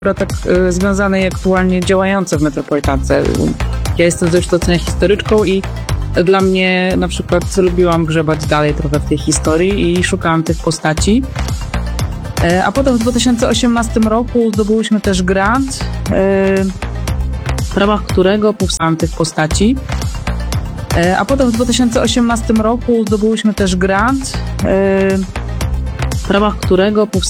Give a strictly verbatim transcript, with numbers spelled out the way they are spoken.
tak y, związane i aktualnie działające w Metropolitance. Ja jestem z wykształcenia historyczką i dla mnie na przykład lubiłam grzebać dalej trochę w tej historii i szukałam tych postaci. E, a potem w dwa tysiące osiemnastym roku zdobyłyśmy też grant, e, w ramach którego powstałam tych postaci. E, a potem w dwa tysiące osiemnastym roku zdobyłyśmy też grant, e, w ramach którego powstałam